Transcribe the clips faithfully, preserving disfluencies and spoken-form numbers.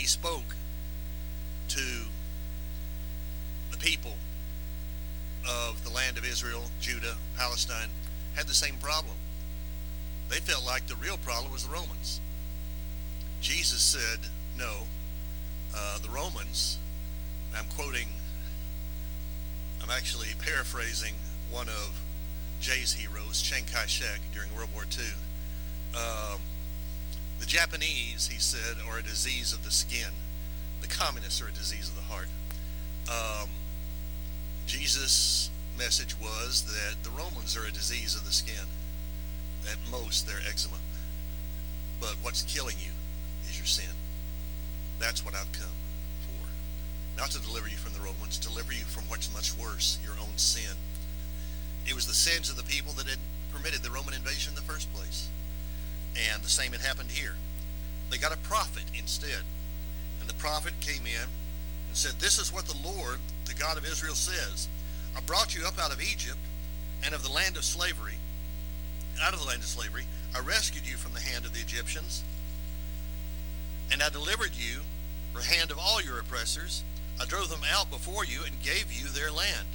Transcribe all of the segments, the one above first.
he spoke to the people of the land of Israel, Judah, Palestine, had the same problem. They felt like the real problem was the Romans. Jesus said, no, uh, the Romans, I'm quoting, I'm actually paraphrasing one of Jay's heroes, Chiang Kai-shek, during World War Two. Um, the Japanese, he said, are a disease of the skin. The communists are a disease of the heart. Um, Jesus' message was that the Romans are a disease of the skin. At most, they're eczema. But what's killing you is your sin. That's what I've come for. Not to deliver you from the Romans, to deliver you from what's much worse, your own sin. It was the sins of the people that had permitted the Roman invasion in the first place. And the same had happened here. They got a prophet instead. And the prophet came in and said, this is what the Lord, the God of Israel, says. I brought you up out of Egypt and of the land of slavery. Out of the land of slavery, I rescued you from the hand of the Egyptians, and I delivered you from the hand of all your oppressors. I drove them out before you and gave you their land.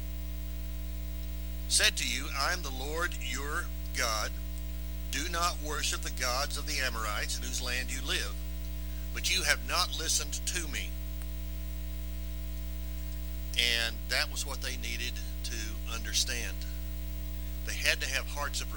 Said to you, I am the Lord your God. Do not worship the gods of the Amorites in whose land you live. But you have not listened to me. And that was what they needed to understand. They had to have hearts of